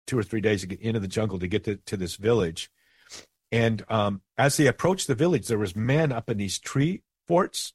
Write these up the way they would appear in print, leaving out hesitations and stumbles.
2 or 3 days to get into the jungle to get to this village. And as they approached the village, there was men up in these tree forts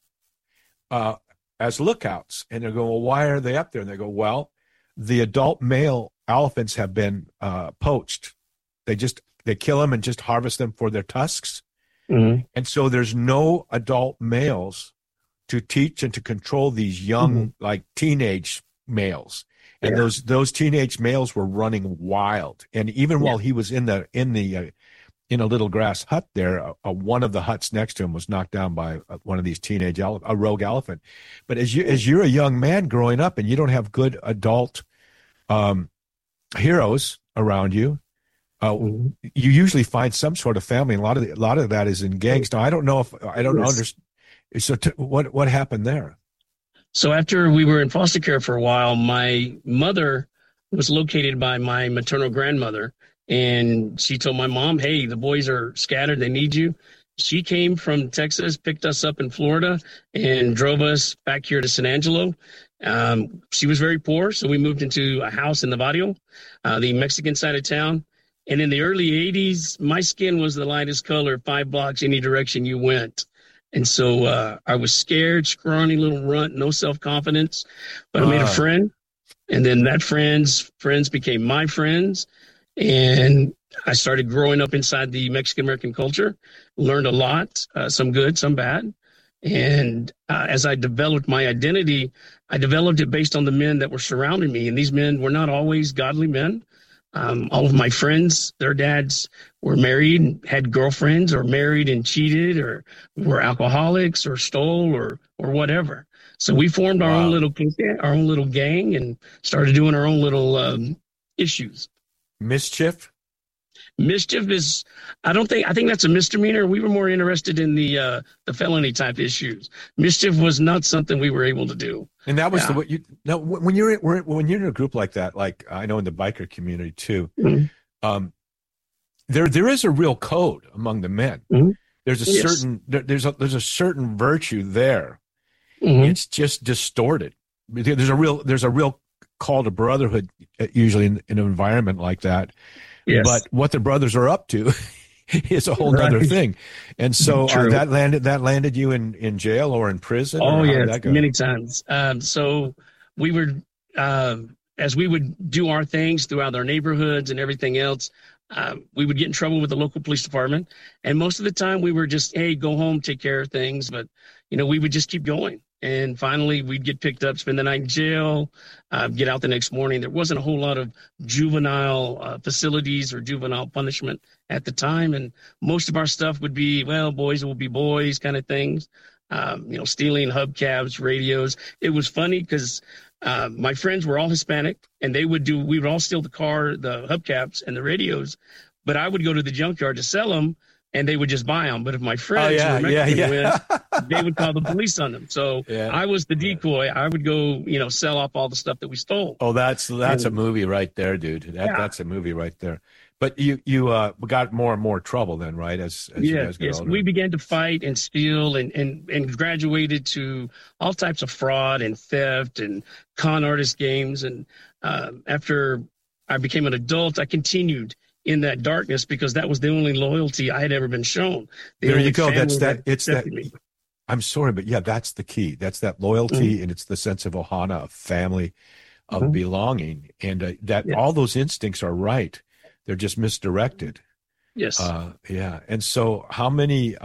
as lookouts. And they're going, well, why are they up there? And they go, well, the adult male elephants have been poached. They kill them and just harvest them for their tusks. And so there's no adult males to teach and to control these young, like teenage males. And those teenage males were running wild. And even while he was in a little grass hut there, one of the huts next to him was knocked down by one of these a rogue elephant. But as you're a young man growing up and you don't have good adult heroes around you, you usually find some sort of family. And a lot of that is in gangs. Now, I don't understand. So what happened there? So after we were in foster care for a while, my mother was located by my maternal grandmother. And she told my mom, hey, the boys are scattered. They need you. She came from Texas, picked us up in Florida, and drove us back here to San Angelo. She was very poor, so we moved into a house in the barrio, the Mexican side of town. And in the early 80s, my skin was the lightest color, 5 blocks any direction you went. And so I was scared, scrawny little runt, no self-confidence. But I made a friend, and then that friends became my friends. And I started growing up inside the Mexican-American culture, learned a lot, some good, some bad. And as I developed my identity, I developed it based on the men that were surrounding me. And these men were not always godly men. All of my friends, their dads were married, had girlfriends, or married and cheated, or were alcoholics, or stole, or whatever. So we formed our own little gang, and started doing our own little issues. Mischief is, I think that's a misdemeanor. We were more interested in the felony type issues. Mischief was not something we were able to do. And that was when you're in a group like that, like I know in the biker community too, there is a real code among the men. There's a certain there's a certain virtue there. It's just distorted. There's a real call to brotherhood usually in an environment like that. But what the brothers are up to is a whole other thing. And so that landed you in jail or in prison? Oh, yes, many times. So we were, as we would do our things throughout our neighborhoods and everything else, we would get in trouble with the local police department. And most of the time we were just, hey, go home, take care of things. But, we would just keep going. And finally, we'd get picked up, spend the night in jail, get out the next morning. There wasn't a whole lot of juvenile facilities or juvenile punishment at the time. And most of our stuff would be, well, boys will be boys kind of things, stealing hubcaps, radios. It was funny because my friends were all Hispanic, and we would all steal the car, the hubcaps, and the radios. But I would go to the junkyard to sell them, and they would just buy them. But if my friends who were Mexican went, they would call the police on them. So I was the decoy. I would go, sell off all the stuff that we stole. Oh, that's a movie right there, dude. That's a movie right there. But you got more and more trouble then, right? As you guys got older. We began to fight and steal and graduated to all types of fraud and theft and con artist games. And after I became an adult, I continued in that darkness because that was the only loyalty I had ever been shown. There you go. I'm sorry, but that's the key. That's that loyalty, and it's the sense of ohana, of family, of belonging, and all those instincts are right. They're just misdirected. Yes. And so how many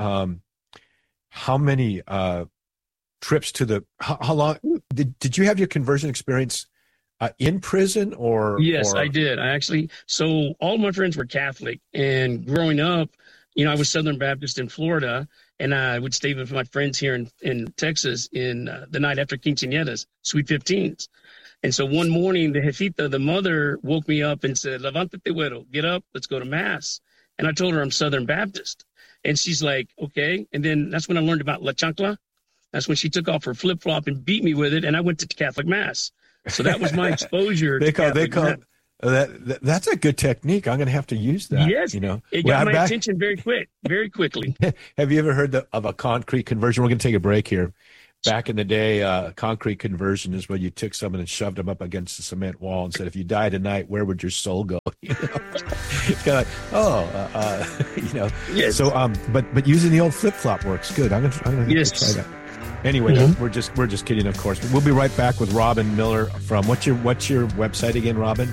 trips to the, how long did you have your conversion experience in prison or? Yes, I did. So all my friends were Catholic, and growing up, I was Southern Baptist in Florida, and I would stay with my friends here in Texas in the night after quinceañeras, Sweet 15s. And so one morning, the jefita, the mother, woke me up and said, "Levántate, güero, get up, let's go to mass." And I told her I'm Southern Baptist. And she's like, okay. And then that's when I learned about La Chancla. That's when she took off her flip-flop and beat me with it, and I went to Catholic mass. So that was my exposure. That's a good technique. I'm going to have to use that. Yes, it got my attention very quickly. Have you ever heard of a concrete conversion? We're going to take a break here. back in the day, concrete conversion is where you took someone and shoved them up against the cement wall and said, if you die tonight, where would your soul go? It's kind of like, Yes. So, but using the old flip-flop works good. I'm gonna Yes. try that. Anyway, we're just kidding, of course. We'll be right back with Robin Miller from what's your website again, Robin?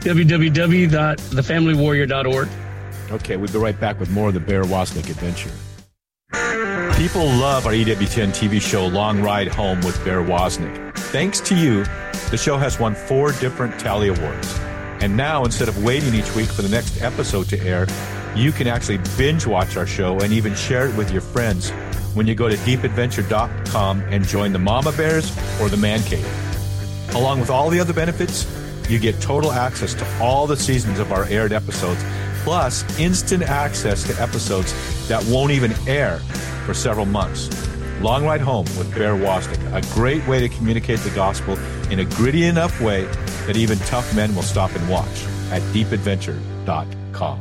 www.thefamilywarrior.org. Okay, we'll be right back with more of the Bear Wozniak adventure. People love our EWTN TV show, Long Ride Home with Bear Wozniak. Thanks to you, the show has won 4 different Tally Awards. And now, instead of waiting each week for the next episode to air, you can actually binge watch our show and even share it with your friends when you go to deepadventure.com and join the Mama Bears or the Man Cave. Along with all the other benefits, you get total access to all the seasons of our aired episodes, plus instant access to episodes that won't even air for several months. Long Ride Home with Bear Wozniak, a great way to communicate the gospel in a gritty enough way that even tough men will stop and watch at deepadventure.com.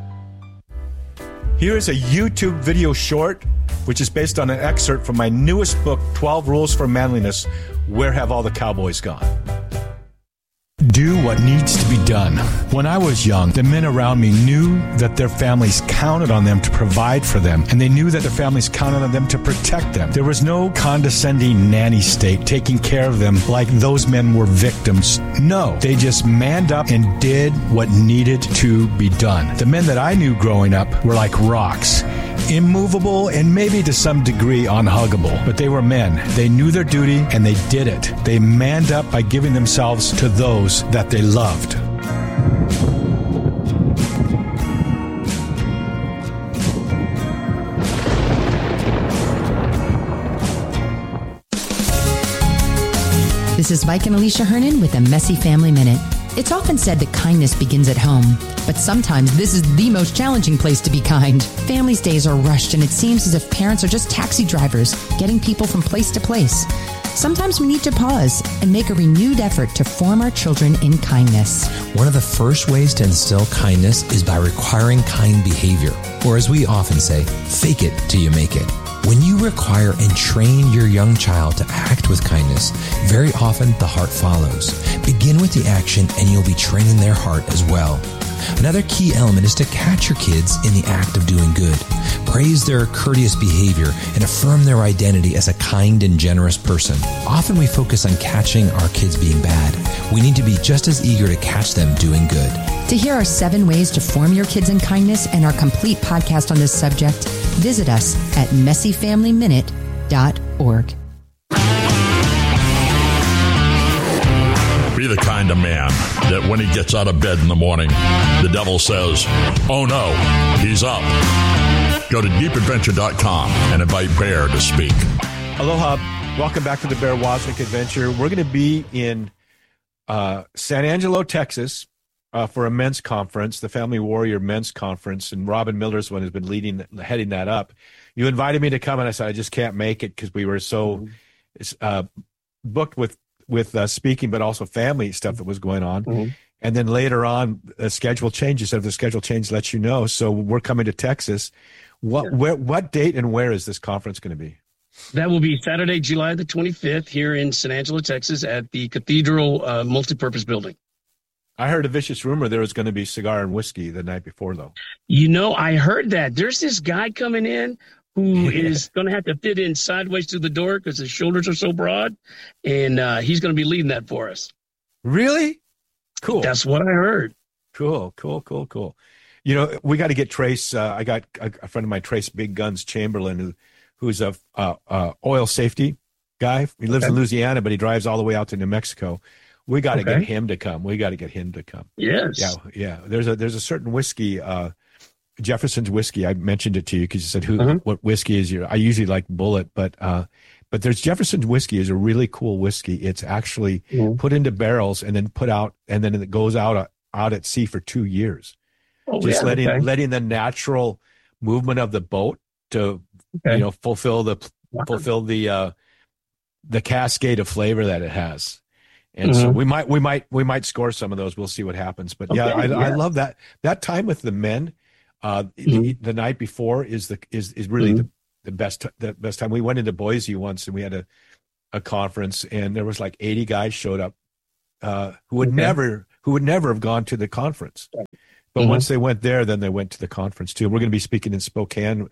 Here is a YouTube video short, which is based on an excerpt from my newest book, 12 Rules for Manliness, Where Have All the Cowboys Gone? Do what needs to be done. When I was young, the men around me knew that their families counted on them to provide for them, and they knew that their families counted on them to protect them. There was no condescending nanny state taking care of them like those men were victims. No, they just manned up and did what needed to be done. The men that I knew growing up were like rocks, immovable and maybe to some degree unhuggable, but they were men. They knew their duty and they did it. They manned up by giving themselves to those that they loved. This is Mike and Alicia Hernan with a Messy Family Minute. It's often said that kindness begins at home, but sometimes this is the most challenging place to be kind. Families' days are rushed, and it seems as if parents are just taxi drivers, getting people from place to place. Sometimes we need to pause and make a renewed effort to form our children in kindness. One of the first ways to instill kindness is by requiring kind behavior, or as we often say, fake it till you make it. When you require and train your young child to act with kindness, very often the heart follows. Begin with the action and you'll be training their heart as well. Another key element is to catch your kids in the act of doing good. Praise their courteous behavior and affirm their identity as a kind and generous person. Often we focus on catching our kids being bad. We need to be just as eager to catch them doing good. To hear our 7 ways to form your kids in kindness and our complete podcast on this subject, visit us at messyfamilyminute.org. Be the kind of man that when he gets out of bed in the morning, the devil says, oh no, he's up. Go to deepadventure.com and invite Bear to speak. Aloha. Welcome back to the Bear Wozniak Adventure. We're going to be in San Angelo, Texas, for a men's conference, the Family Warrior Men's Conference, and Robin Miller's one has been heading that up. You invited me to come, and I said I just can't make it because we were so booked with speaking, but also family stuff that was going on. Mm-hmm. And then later on, the schedule changes. If the schedule change, let you know. So we're coming to Texas. What date and where is this conference going to be? That will be Saturday, July the 25th here in San Angelo, Texas at the Cathedral Multipurpose Building. I heard a vicious rumor there was going to be cigar and whiskey the night before, though. I heard that. There's this guy coming in who is going to have to fit in sideways through the door because his shoulders are so broad, and he's going to be leading that for us. Really? Cool. That's what I heard. Cool. You know, we got to get Trace. I got a friend of mine, Trace Big Guns Chamberlain, who's a oil safety guy. He lives in Louisiana, but he drives all the way out to New Mexico. We got to get him to come. Yes. Yeah. There's a certain whiskey, Jefferson's whiskey. I mentioned it to you because you said what whiskey is your. I usually like Bullet, but there's Jefferson's whiskey is a really cool whiskey. It's actually put into barrels and then put out, and then it goes out at sea for 2 years. Letting the natural movement of the boat to fulfill the cascade of flavor that it has. And so we might score some of those. We'll see what happens. But I love that time with the men. The night before is really the best time. We went into Boise once and we had a conference, and there was like 80 guys showed up who would never have gone to the conference. But once they went there, then they went to the conference too. We're going to be speaking in Spokane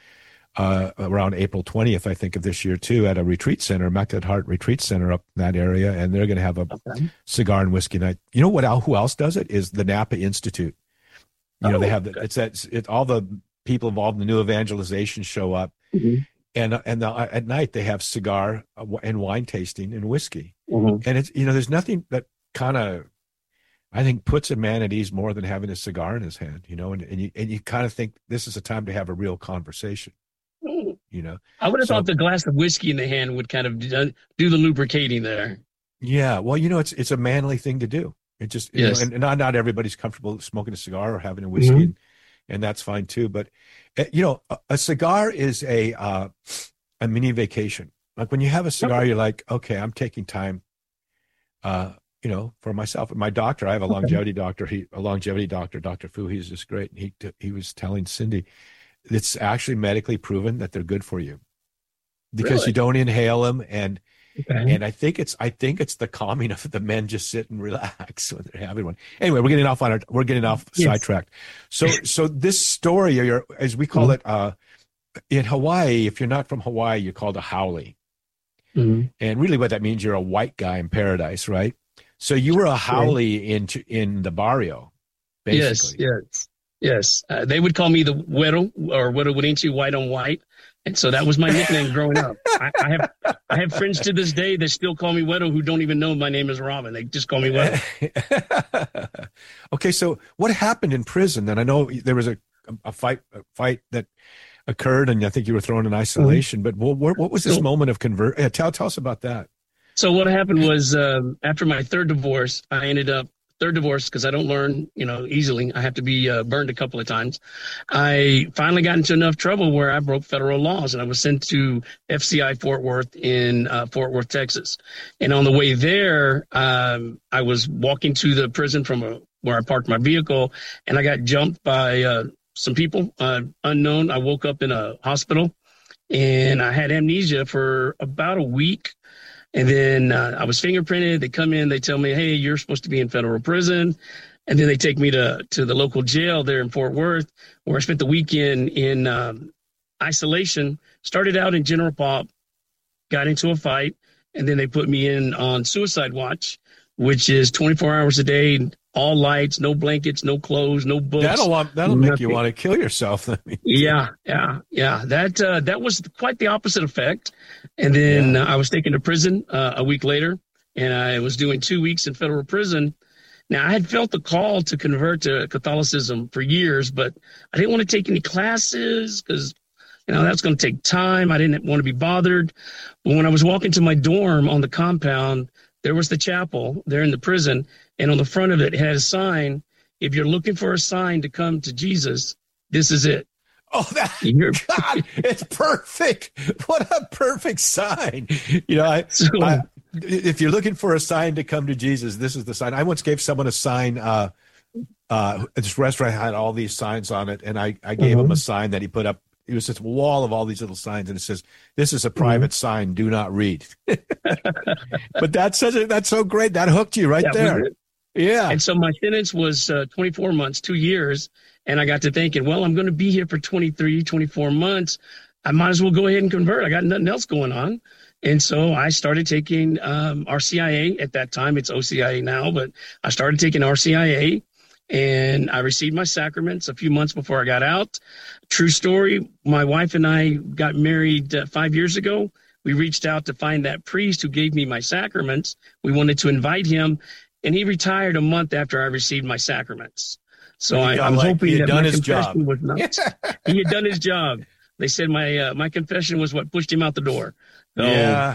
around April 20th, I think, of this year too, at a retreat center, Immaculate Heart Retreat Center up in that area, and they're going to have a cigar and whiskey night. You know what? Who else does it? Is the Napa Institute. You know, they have all the people involved in the new evangelization show up, and at night they have cigar and wine tasting and whiskey, and it's, you know, there's nothing that kind of, I think, puts a man at ease more than having a cigar in his hand, you know, and you kind of think this is a time to have a real conversation, you know. I would have thought the glass of whiskey in the hand would kind of do the lubricating there. Yeah, well, you know, it's a manly thing to do. It just, you know, and not everybody's comfortable smoking a cigar or having a whiskey, and that's fine too. But you know, a cigar is a mini vacation. Like when you have a cigar, you're like, okay, I'm taking time. You know, for myself. My doctor, I have a longevity doctor. Dr. Fu, he's just great. He was telling Cindy, it's actually medically proven that they're good for you because you don't inhale them, and I think it's the calming of the men just sit and relax when they're having one. Anyway, we're getting off sidetracked. So this story, as we call it in Hawaii, if you're not from Hawaii, you're called a haole, and really what that means, you're a white guy in paradise, right? So you were a haole in the barrio, basically. Yes. They would call me the Güero or Güero Guarinchi, white on white. And so that was my nickname growing up. I have friends to this day that still call me Güero who don't even know my name is Robin. They just call me Güero. Okay, so what happened in prison? Then I know there was a fight that occurred, and I think you were thrown in isolation. But what was this moment of conversion? Tell us about that. So what happened was after my third divorce, I ended up because I don't learn, you know, easily. I have to be burned a couple of times. I finally got into enough trouble where I broke federal laws, and I was sent to FCI Fort Worth in Fort Worth, Texas. And on the way there, I was walking to the prison from where I parked my vehicle, and I got jumped by some people unknown. I woke up in a hospital, and I had amnesia for about a week. And then I was fingerprinted. They come in, they tell me, hey, you're supposed to be in federal prison. And then they take me to the local jail there in Fort Worth, where I spent the weekend in isolation. Started out in general pop, got into a fight, and then they put me in on suicide watch, which is 24 hours a day, all lights, no blankets, no clothes, no books. That'll make you want to kill yourself. Yeah. That was quite the opposite effect. And then I was taken to prison a week later, and I was doing 2 weeks in federal prison. Now, I had felt the call to convert to Catholicism for years, but I didn't want to take any classes because, you know, that's going to take time. I didn't want to be bothered. But when I was walking to my dorm on the compound, there was the chapel there in the prison, and on the front of it had a sign, if you're looking for a sign to come to Jesus, this is it. Oh, God, it's perfect. What a perfect sign. You know, if you're looking for a sign to come to Jesus, this is the sign. I once gave someone a sign. This restaurant had all these signs on it, and I gave him a sign that he put up. It was this wall of all these little signs, and it says, this is a private sign, do not read. But that's so great. That hooked you right there. Yeah. And so my sentence was 24 months, 2 years. And I got to thinking, well, I'm going to be here for 23, 24 months. I might as well go ahead and convert. I got nothing else going on. And so I started taking RCIA at that time. It's OCIA now, but I started taking RCIA. And I received my sacraments a few months before I got out. True story, my wife and I got married 5 years ago. We reached out to find that priest who gave me my sacraments. We wanted to invite him, and he retired a month after I received my sacraments. So I'm hoping that my confession was not. He had done his job. They said my confession was what pushed him out the door. So, yeah.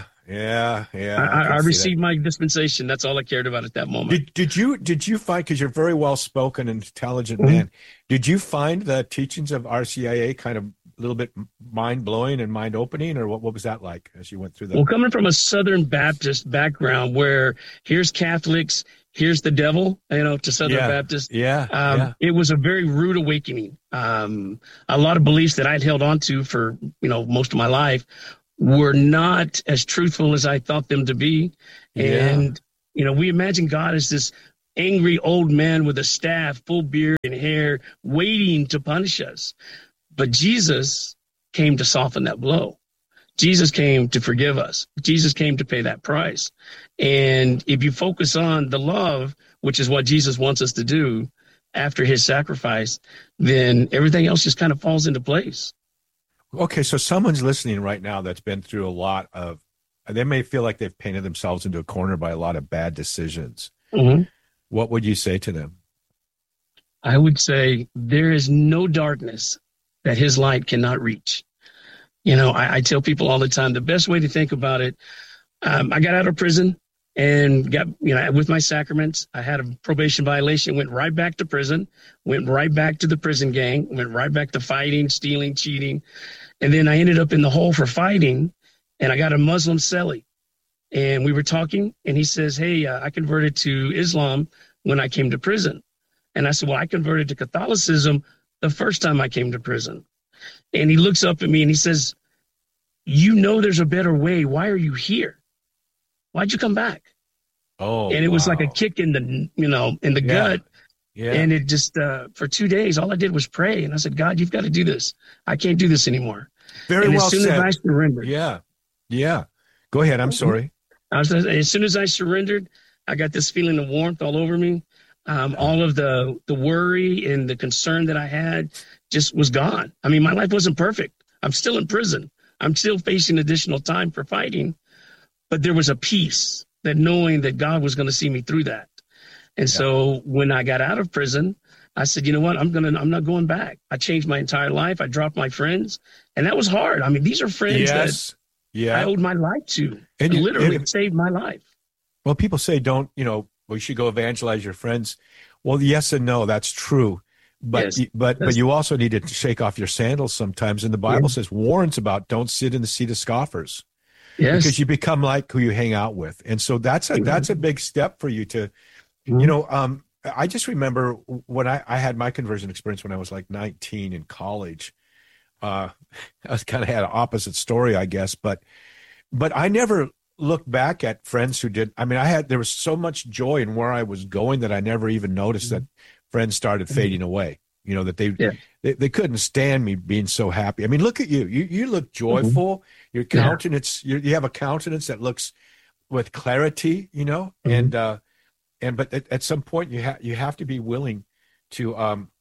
I received my dispensation. That's all I cared about at that moment. Did you find, because you're a very well spoken and intelligent man, did you find the teachings of RCIA kind of a little bit mind blowing and mind opening, or what was that like as you went through that? Well, coming from a Southern Baptist background, where here's Catholics, here's the devil, to Southern Baptist. It was a very rude awakening. A lot of beliefs that I'd held on to for most of my life were not as truthful as I thought them to be. And, you know, we imagine God as this angry old man with a staff, full beard and hair, waiting to punish us. But Jesus came to soften that blow. Jesus came to forgive us. Jesus came to pay that price. And if you focus on the love, which is what Jesus wants us to do after his sacrifice, then everything else just kind of falls into place. Okay, so someone's listening right now that's been through a lot of, they may feel like they've painted themselves into a corner by a lot of bad decisions. Mm-hmm. What would you say to them? I would say there is no darkness that his light cannot reach. You know, I tell people all the time, the best way to think about it, I got out of prison and got, you know, with my sacraments, I had a probation violation, went right back to prison, went right back to the prison gang, went right back to fighting, stealing, cheating. And then I ended up in the hole for fighting, and I got a Muslim cellie. And we were talking, and he says, hey, I converted to Islam when I came to prison. And I said, well, I converted to Catholicism the first time I came to prison. And he looks up at me and he says, you know there's a better way. Why are you here? Why'd you come back? Oh, and it was like a kick in the, you know, in the gut. Yeah. And it just, for 2 days, all I did was pray. And I said, God, you've got to do this. I can't do this anymore. Very well said. As soon as I surrendered. Yeah. Yeah. Go ahead. I'm sorry. As soon as I surrendered, I got this feeling of warmth all over me. All of the worry and the concern that I had just was gone. I mean, my life wasn't perfect. I'm still in prison. I'm still facing additional time for fighting. But there was a peace that knowing that God was going to see me through that. And so when I got out of prison, I said, you know what? I'm not going back. I changed my entire life. I dropped my friends. And that was hard. I mean, these are friends that I owed my life to. And literally saved my life. Well, people say we should go evangelize your friends. Well, yes and no, that's true. But but you also need to shake off your sandals sometimes. And the Bible says, warns about don't sit in the seat of scoffers. Yes. Because you become like who you hang out with. And so that's a big step for you to, I just remember when I had my conversion experience when I was like 19 in college. I was kind of had an opposite story, I guess, but I never looked back at friends who did. I mean, there was so much joy in where I was going that I never even noticed that friends started fading away. You know, that they couldn't stand me being so happy. I mean, look at you. You look joyful. Your countenance, you have a countenance that looks with clarity, you know, but at some point you have to be willing to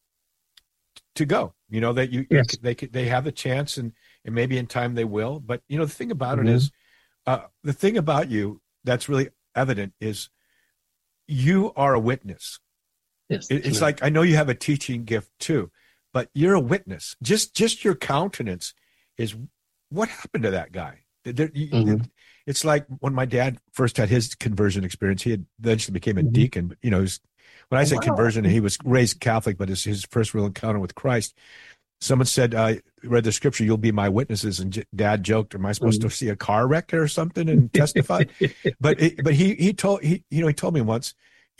go, you know, that they have the chance and maybe in time they will. But, you know, the thing about it is, the thing about you that's really evident is you are a witness. Yes, it's like, I know you have a teaching gift too, but you're a witness. Just your countenance is what happened to that guy. It's like when my dad first had his conversion experience, he had eventually became a deacon. But, you know, when I say conversion, he was raised Catholic, but his first real encounter with Christ. Someone said, read the scripture, you'll be my witnesses. And Dad joked, am I supposed to see a car wreck or something and testify? but he told me once,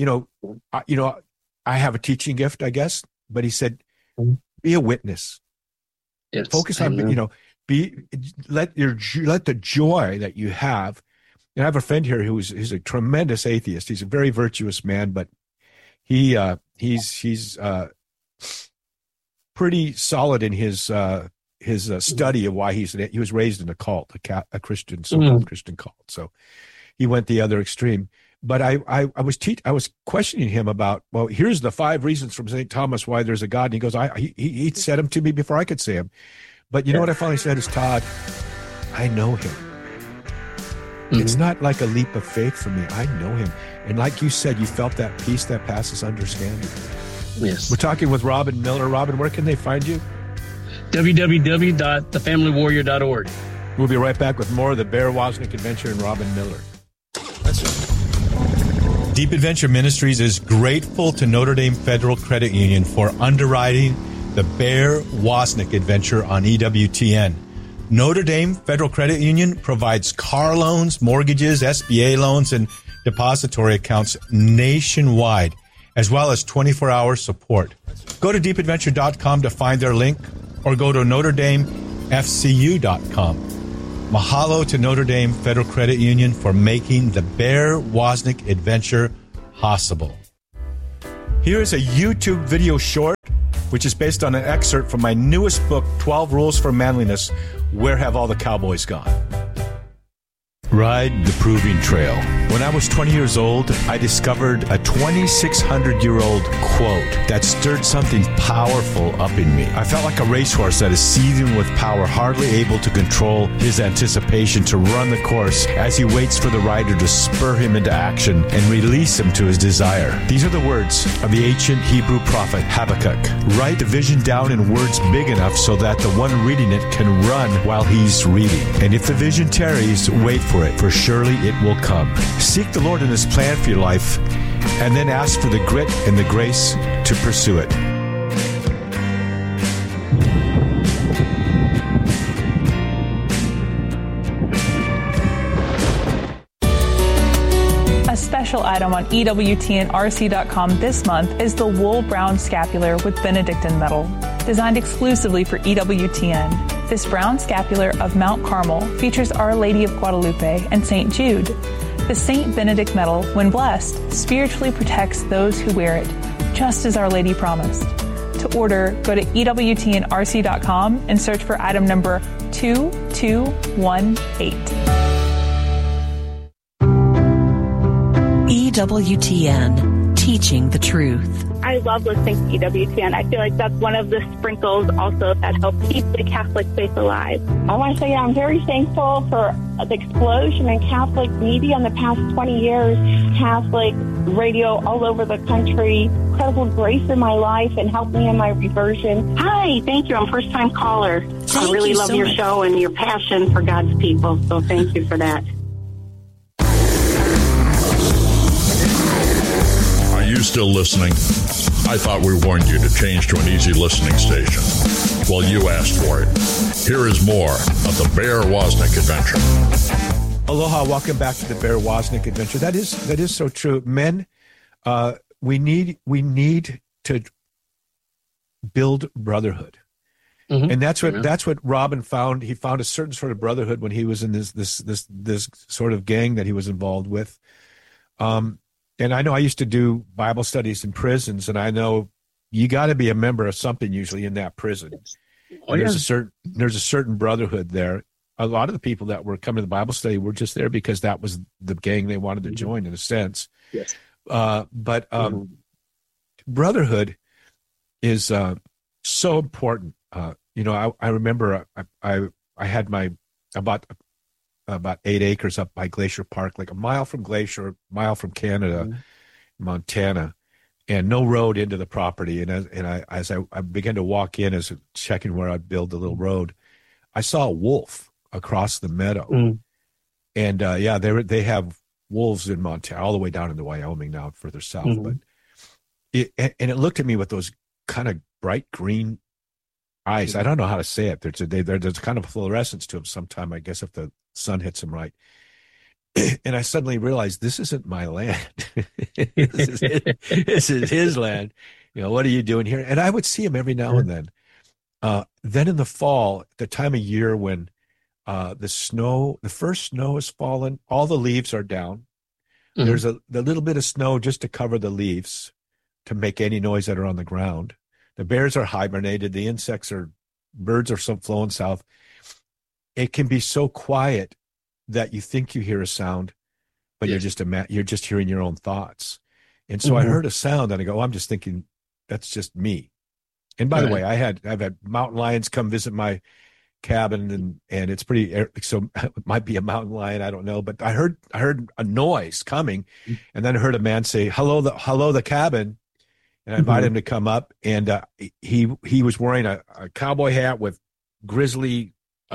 I have a teaching gift, I guess, but he said, be a witness. Yes, focus on, let the joy that you have. And I have a friend here who's a tremendous atheist. He's a very virtuous man, but he's pretty solid in his study of why he was raised in a cult, a Christian, so-called Christian cult. So he went the other extreme. But I was questioning him about, well, here's the 5 reasons from St. Thomas why there's a God. And he goes, he said them to me before I could say them. But you know what I finally said is, Todd, I know him. It's not like a leap of faith for me. I know him. And like you said, you felt that peace that passes understanding. Yes. We're talking with Robin Miller. Robin, where can they find you? www.thefamilywarrior.org. We'll be right back with more of the Bear Wozniak Adventure and Robin Miller. That's it. Deep Adventure Ministries is grateful to Notre Dame Federal Credit Union for underwriting the Bear Wozniak Adventure on EWTN. Notre Dame Federal Credit Union provides car loans, mortgages, SBA loans, and depository accounts nationwide, as well as 24-hour support. Go to deepadventure.com to find their link, or go to NotreDameFCU.com. Mahalo to Notre Dame Federal Credit Union for making the Bear Wozniak adventure possible. Here is a YouTube video short, which is based on an excerpt from my newest book, 12 Rules for Manliness, Where Have All the Cowboys Gone? Ride the Proving Trail. When I was 20 years old, I discovered a 2,600-year-old quote that stirred something powerful up in me. I felt like a racehorse that is seething with power, hardly able to control his anticipation to run the course as he waits for the rider to spur him into action and release him to his desire. These are the words of the ancient Hebrew prophet Habakkuk. Write the vision down in words big enough so that the one reading it can run while he's reading. And if the vision tarries, wait for it, for surely it will come. Seek the Lord in His plan for your life, and then ask for the grit and the grace to pursue it. A special item on EWTNRC.com this month is the Wool Brown Scapular with Benedictine metal, designed exclusively for EWTN. This brown scapular of Mount Carmel features Our Lady of Guadalupe and St. Jude. The St. Benedict medal, when blessed, spiritually protects those who wear it, just as Our Lady promised. To order, go to EWTNRC.com and search for item number 2218. EWTN, teaching the truth. I love listening to EWTN. I feel like that's one of the sprinkles also that help keep the Catholic faith alive. I want to say I'm very thankful for the explosion in Catholic media in the past 20 years. Catholic radio all over the country. Incredible grace in my life and helped me in my reversion. Hi, thank you. I'm a first-time caller. I really love your show and your passion for God's people, so thank you for that. Are you still listening? I thought we warned you to change to an easy listening station. Well, you asked for it. Here is more of the Bear Wozniak adventure. Aloha, welcome back to the Bear Wozniak adventure. That is so true. Men, we need to build brotherhood. Mm-hmm. And that's what Robin found. He found a certain sort of brotherhood when he was in this sort of gang that he was involved with. And I know I used to do Bible studies in prisons, and I know you got to be a member of something usually in that prison. Oh, yeah. There's a certain brotherhood there. A lot of the people that were coming to the Bible study were just there because that was the gang they wanted to join, in a sense. Yes. Brotherhood is so important. I remember I had about 8 acres up by Glacier Park, like a mile from Glacier, a mile from Canada, Montana, and no road into the property. And as I began to walk in, as checking where I'd build the little road, I saw a wolf across the meadow. And they have wolves in Montana, all the way down into Wyoming now, further south. But it looked at me with those kind of bright green eyes. I don't know how to say it. There's kind of fluorescence to them sometime, I guess, if the sun hits him right. And I suddenly realized, this isn't my land. This is his land. What are you doing here? And I would see him every now and then. Then in the fall, the time of year when the first snow has fallen, all the leaves are down. There's the little bit of snow just to cover the leaves to make any noise that are on the ground. The bears are hibernated. The birds are flowing south. It can be so quiet that you think you hear a sound, but you're just hearing your own thoughts. And so I heard a sound, and I go, I'm just thinking, that's just me. And by the way, I've had mountain lions come visit my cabin, and it's pretty, so it might be a mountain lion, I don't know. But I heard a noise coming, and then I heard a man say, "Hello, the cabin." And I invited him to come up, and he was wearing a cowboy hat with grizzly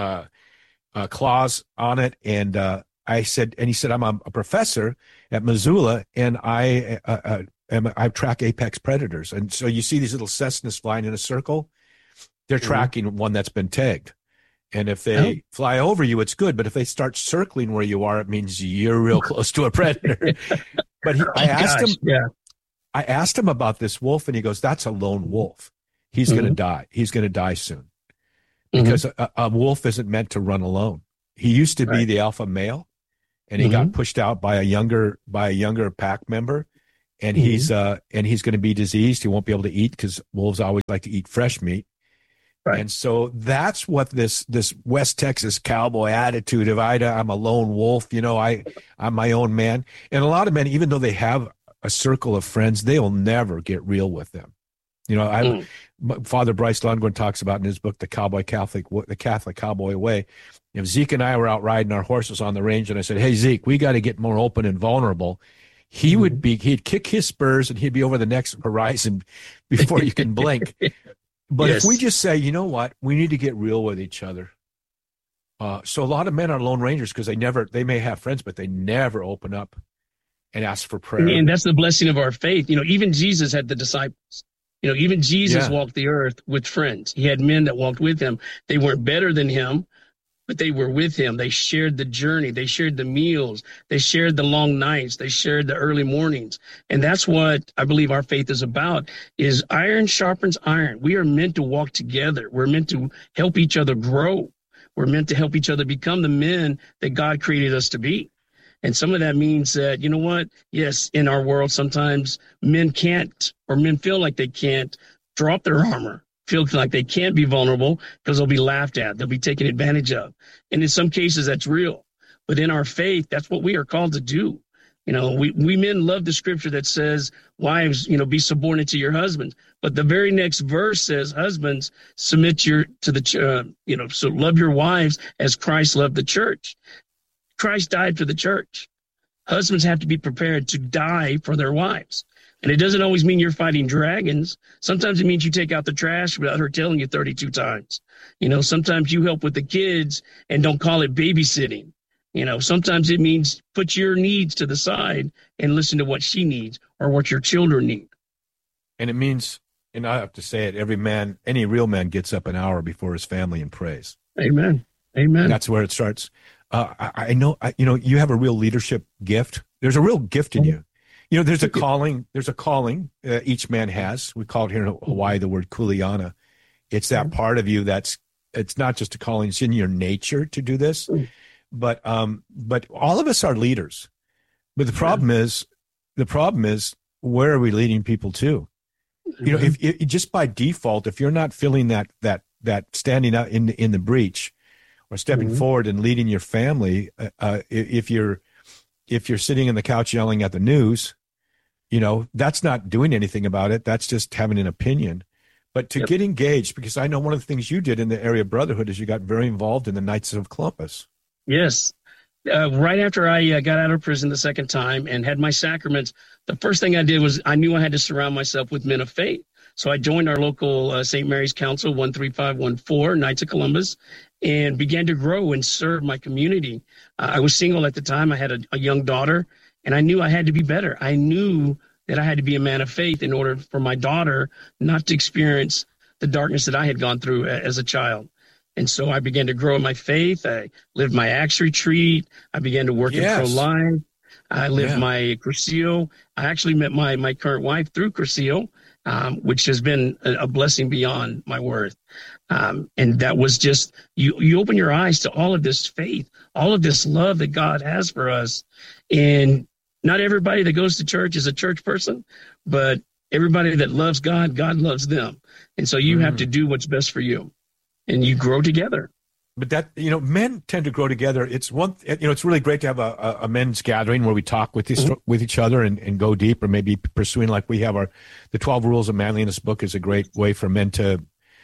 claws on it, and he said, "I'm a professor at Missoula, and I track apex predators." And so you see these little Cessnas flying in a circle. They're tracking one that's been tagged, and if they fly over you, it's good. But if they start circling where you are, it means you're real close to a predator. But I asked him about this wolf, and he goes, "That's a lone wolf. He's going to die. He's going to die soon, because a wolf isn't meant to run alone. He used to be the alpha male, and he got pushed out by a younger pack member, and he's going to be diseased. He won't be able to eat because wolves always like to eat fresh meat. Right. And so that's what this West Texas cowboy attitude of I'm a lone wolf, I'm my own man. And a lot of men, even though they have a circle of friends, they'll never get real with them. Father Bryce Lundgren talks about in his book, The Catholic Cowboy Way. If Zeke and I were out riding our horses on the range and I said, hey, Zeke, we got to get more open and vulnerable, he'd kick his spurs and he'd be over the next horizon before you can blink. But if we just say, you know what, we need to get real with each other. So a lot of men are lone rangers because they may have friends, but they never open up and ask for prayer. And that's the blessing of our faith. Even Jesus had the disciples. Even Jesus walked the earth with friends. He had men that walked with him. They weren't better than him, but they were with him. They shared the journey. They shared the meals. They shared the long nights. They shared the early mornings. And that's what I believe our faith is about, is iron sharpens iron. We are meant to walk together. We're meant to help each other grow. We're meant to help each other become the men that God created us to be. And some of that means that, yes, in our world, sometimes men can't, or men feel like they can't drop their armor, feel like they can't be vulnerable because they'll be laughed at. They'll be taken advantage of. And in some cases, that's real. But in our faith, that's what we are called to do. We men love the scripture that says, wives, be subordinate to your husbands. But the very next verse says, husbands, submit to the, so love your wives as Christ loved the church. Christ died for the church. Husbands have to be prepared to die for their wives. And it doesn't always mean you're fighting dragons. Sometimes it means you take out the trash without her telling you 32 times. Sometimes you help with the kids and don't call it babysitting. Sometimes it means put your needs to the side and listen to what she needs or what your children need. And it means, and I have to say it, any real man gets up an hour before his family and prays. Amen. Amen. That's where it starts. I know, you have a real leadership gift. There's a real gift in you. There's a calling. There's a calling each man has. We call it here in Hawaii the word kuleana. It's that part of you it's not just a calling. It's in your nature to do this. But all of us are leaders. But the problem is, where are we leading people to? If just by default, if you're not feeling that standing out in the breach, or stepping forward and leading your family, if you're sitting on the couch yelling at the news, that's not doing anything about it. That's just having an opinion. But to get engaged, because I know one of the things you did in the area of brotherhood is you got very involved in the Knights of Columbus. Yes. Right after I got out of prison the second time and had my sacraments, the first thing I did was I knew I had to surround myself with men of faith. So I joined our local St. Mary's Council 13514, Knights of Columbus, and began to grow and serve my community. I was single at the time. I had a young daughter, and I knew I had to be better. I knew that I had to be a man of faith in order for my daughter not to experience the darkness that I had gone through as a child. And so I began to grow in my faith. I lived my Acts retreat. I began to work in pro-life. I lived my Cursillo. I actually met my current wife through Cursillo, which has been a blessing beyond my worth. And that was just, you open your eyes to all of this faith, all of this love that God has for us. And not everybody that goes to church is a church person, but everybody that loves God, God loves them. And so you have to do what's best for you, and you grow together. But that, men tend to grow together. It's it's really great to have a men's gathering where we talk with each other and go deep, or maybe pursuing, like we have the 12 Rules of Manliness book is a great way for men to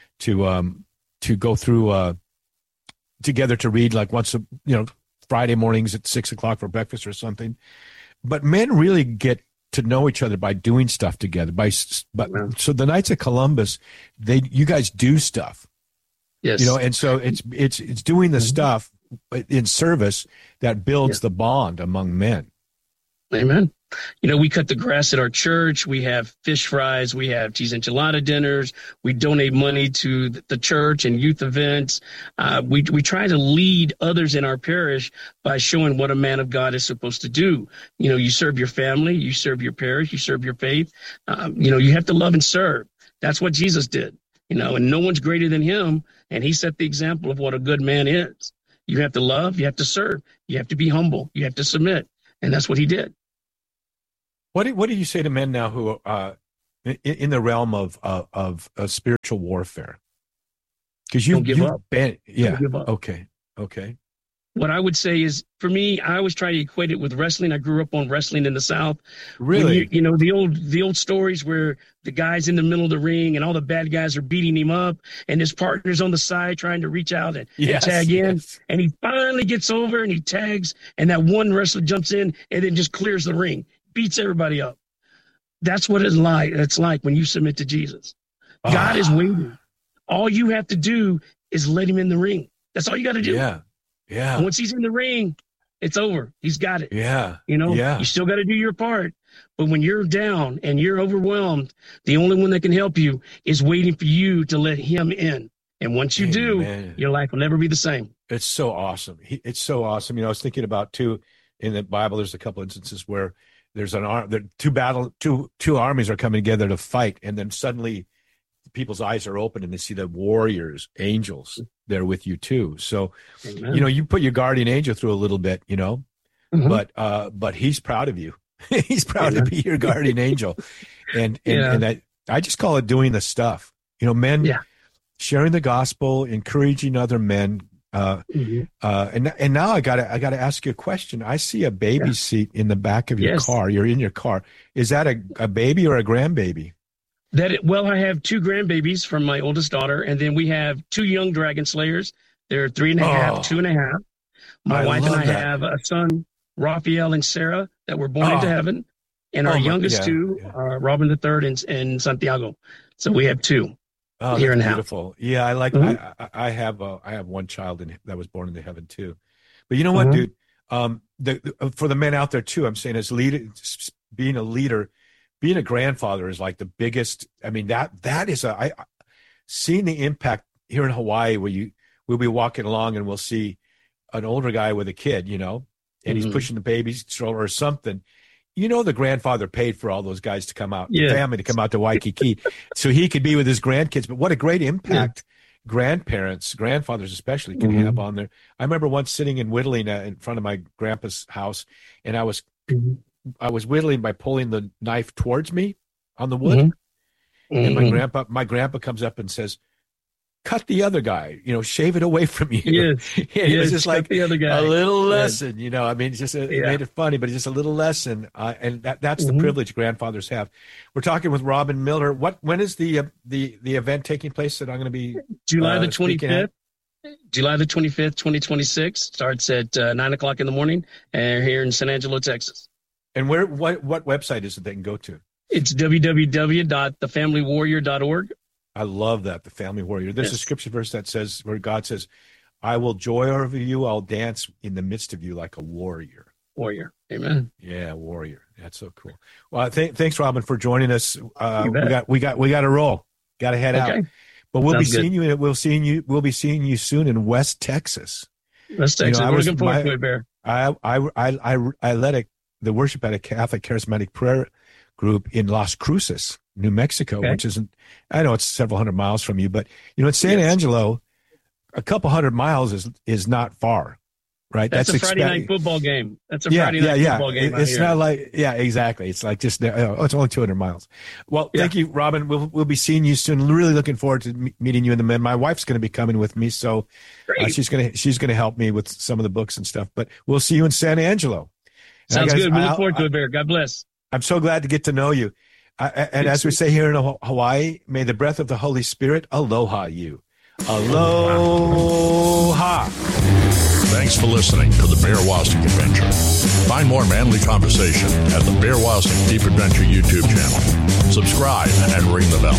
go through together to read, like once Friday mornings at 6:00 for breakfast or something. But men really get to know each other by doing stuff together. So the Knights of Columbus, you guys do stuff. Yes. And so it's doing the stuff in service that builds the bond among men. Amen. We cut the grass at our church. We have fish fries. We have cheese enchilada dinners. We donate money to the church and youth events. We try to lead others in our parish by showing what a man of God is supposed to do. You serve your family, you serve your parish, you serve your faith. You have to love and serve. That's what Jesus did. And no one's greater than him. And he set the example of what a good man is. You have to love. You have to serve. You have to be humble. You have to submit. And that's what he did. What do you say to men now who in the realm of spiritual warfare? Because you've been, yeah. Don't give up. Okay. What I would say is, for me, I always try to equate it with wrestling. I grew up on wrestling in the South. Really? You know, the old stories where the guy's in the middle of the ring and all the bad guys are beating him up and his partner's on the side trying to reach out and tag in. Yes. And he finally gets over and he tags, and that one wrestler jumps in and then just clears the ring, beats everybody up. That's what it's like when you submit to Jesus. God is waiting. All you have to do is let him in the ring. That's all you got to do. Yeah. Yeah. And once he's in the ring, it's over. He's got it. Yeah. You know, you still got to do your part. But when you're down and you're overwhelmed, the only one that can help you is waiting for you to let him in. And once you do, your life will never be the same. It's so awesome. It's so awesome. You know, I was thinking about too, in the Bible, there's a couple instances where there's two armies are coming together to fight. And then suddenly people's eyes are open and they see the warriors, angels there with you too. So, Amen. You know, you put your guardian angel through a little bit, you know, but he's proud of you. He's proud to be your guardian angel. And I just call it doing the stuff, you know, men sharing the gospel, encouraging other men. And now I gotta ask you a question. I see a baby seat in the back of your car. You're in your car. Is that a baby or a grandbaby? I have 2 grandbabies from my oldest daughter, and then we have 2 young dragon slayers. They're 3.5, 2.5. My wife and I have a son, Raphael and Sarah, that were born into heaven, and our youngest 2 are Robin III and Santiago. So we have 2 here in the beautiful. House. Yeah, I like. I have one child that was born into heaven too. But you know what, dude? For the men out there too, I'm saying as being a leader. Being a grandfather is like the biggest. I mean, that is seeing the impact here in Hawaii where we'll be walking along and we'll see an older guy with a kid, you know, and he's pushing the baby stroller or something. You know, the grandfather paid for all those guys to come out, the family to come out to Waikiki so he could be with his grandkids. But what a great impact grandfathers especially can have on there. I remember once sitting and whittling in front of my grandpa's house, and I was whittling by pulling the knife towards me on the wood. And my grandpa comes up and says, cut the other guy, you know, shave it away from you. It was just like the other guy. A little lesson, you know, I mean, it's just it made it funny, but it's just a little lesson. And that's the privilege grandfathers have. We're talking with Robin Miller. When is the event taking place that I'm going to be July the 25th? July the 25th, 2026 starts at 9:00 in the morning here in San Angelo, Texas. And what website is it they can go to? It's www.thefamilywarrior.org. I love that, the family warrior. There's a scripture verse that says, where God says, I will joy over you, I'll dance in the midst of you like a warrior. Warrior. Amen. Yeah, warrior. That's so cool. Well, thanks, Robin, for joining us. We got to roll. Got to head out. But we'll be seeing you. We'll be seeing you soon in West Texas. West Texas. We're looking forward to it, Bear. I led the worship at a Catholic charismatic prayer group in Las Cruces, New Mexico, which isn't, I know it's several hundred miles from you, but you know, in San Angelo, a couple hundred miles is not far, right? That's a Friday night football game. That's a Friday night football game. It's not like, exactly. It's like just, it's only 200 miles. Well, thank you, Robin. We'll be seeing you soon. Really looking forward to meeting you in the men. My wife's going to be coming with me, so she's going to help me with some of the books and stuff, but we'll see you in San Angelo. Sounds good. We look forward to it, Bear. God bless. I'm so glad to get to know you. And as we say here in Hawaii, may the breath of the Holy Spirit aloha you. Aloha. Thanks for listening to the Bear Wastic Adventure. Find more manly conversation at the Bear Wastic Deep Adventure YouTube channel. Subscribe and ring the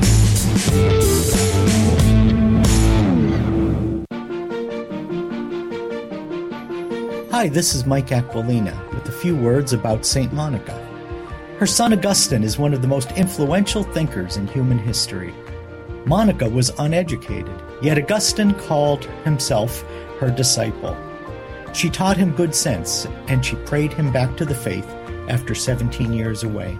bell. Hi, this is Mike Aquilina with a few words about St. Monica. Her son Augustine is one of the most influential thinkers in human history. Monica was uneducated, yet Augustine called himself her disciple. She taught him good sense, and she prayed him back to the faith after 17 years away.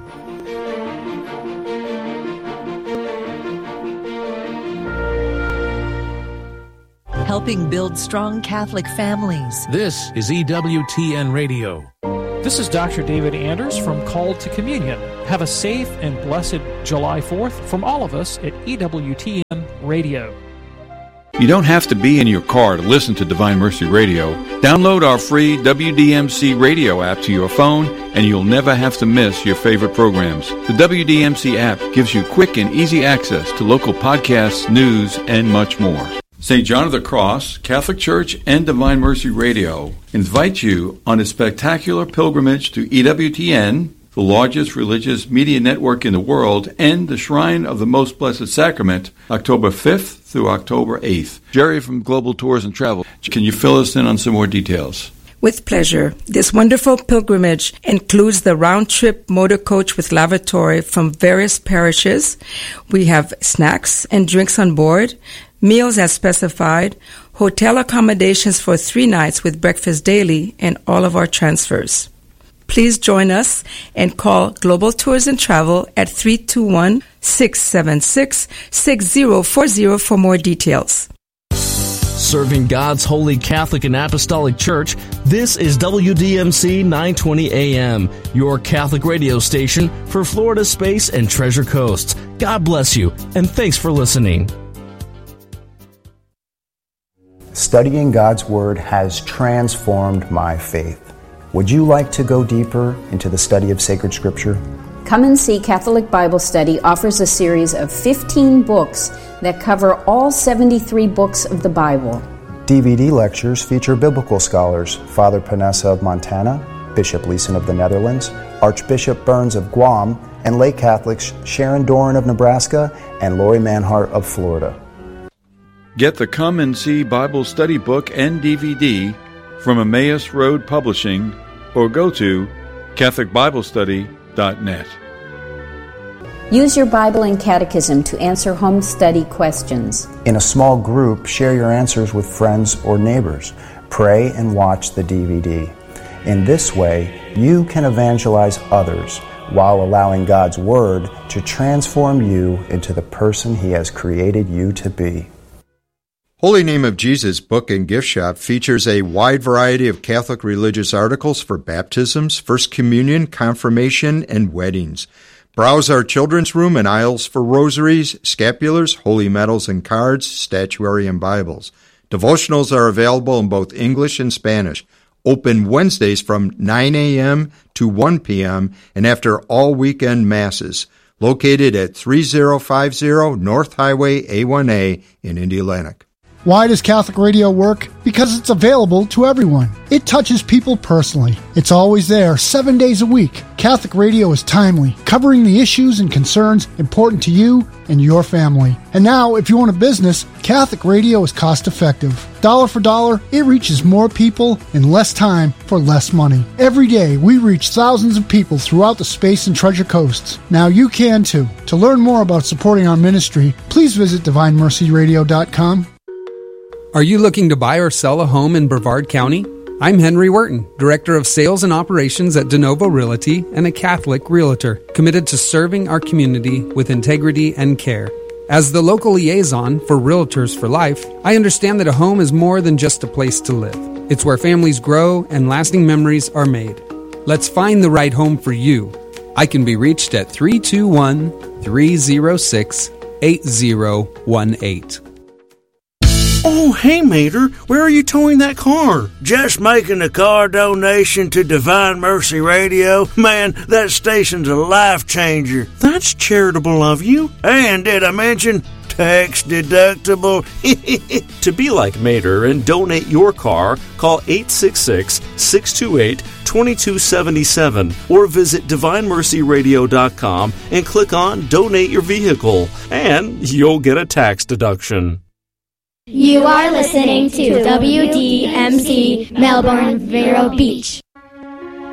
helping build strong Catholic families. This is EWTN Radio. This is Dr. David Anders from Called to Communion. Have a safe and blessed July 4th from all of us at EWTN Radio. You don't have to be in your car to listen to Divine Mercy Radio. Download our free WDMC radio app to your phone, and you'll never have to miss your favorite programs. The WDMC app gives you quick and easy access to local podcasts, news, and much more. St. John of the Cross, Catholic Church, and Divine Mercy Radio invite you on a spectacular pilgrimage to EWTN, the largest religious media network in the world, and the Shrine of the Most Blessed Sacrament, October 5th through October 8th. Jerry from Global Tours and Travel, can you fill us in on some more details? With pleasure. This wonderful pilgrimage includes the round-trip motor coach with lavatory from various parishes. We have snacks and drinks on board, meals as specified, hotel accommodations for 3 nights with breakfast daily, and all of our transfers. Please join us and call Global Tours and Travel at 321-676-6040 for more details. Serving God's Holy Catholic and Apostolic Church, this is WDMC 920 AM, your Catholic radio station for Florida Space and Treasure Coast. God bless you, and thanks for listening. Studying God's Word has transformed my faith. Would you like to go deeper into the study of sacred Scripture? Come and See Catholic Bible Study offers a series of 15 books that cover all 73 books of the Bible. DVD lectures feature biblical scholars Father Panessa of Montana, Bishop Leeson of the Netherlands, Archbishop Burns of Guam, and lay Catholics Sharon Doran of Nebraska and Lori Manhart of Florida. Get the Come and See Bible Study book and DVD from Emmaus Road Publishing, or go to CatholicBibleStudy.net. Use your Bible and Catechism to answer home study questions. In a small group, share your answers with friends or neighbors. Pray and watch the DVD. In this way, you can evangelize others while allowing God's Word to transform you into the person He has created you to be. Holy Name of Jesus Book and Gift Shop features a wide variety of Catholic religious articles for baptisms, First Communion, confirmation, and weddings. Browse our children's room and aisles for rosaries, scapulars, holy medals and cards, statuary, and Bibles. Devotionals are available in both English and Spanish. Open Wednesdays from 9 a.m. to 1 p.m. and after all weekend masses. Located at 3050 North Highway A1A in Indianapolis. Why does Catholic radio work? Because it's available to everyone. It touches people personally. It's always there, 7 days a week. Catholic radio is timely, covering the issues and concerns important to you and your family. And now, if you own a business, Catholic radio is cost-effective. Dollar for dollar, it reaches more people in less time for less money. Every day, we reach thousands of people throughout the Space and Treasure Coasts. Now you can too. To learn more about supporting our ministry, please visit DivineMercyRadio.com. Are you looking to buy or sell a home in Brevard County? I'm Henry Wharton, Director of Sales and Operations at DeNovo Realty and a Catholic Realtor, committed to serving our community with integrity and care. As the local liaison for Realtors for Life, I understand that a home is more than just a place to live. It's where families grow and lasting memories are made. Let's find the right home for you. I can be reached at 321-306-8018. Oh, hey, Mater, where are you towing that car? Just making a car donation to Divine Mercy Radio. Man, that station's a life changer. That's charitable of you. And did I mention tax deductible? To be like Mater and donate your car, call 866-628-2277 or visit DivineMercyRadio.com and click on Donate Your Vehicle, and you'll get a tax deduction. You are listening to WDMC Melbourne, Vero Beach.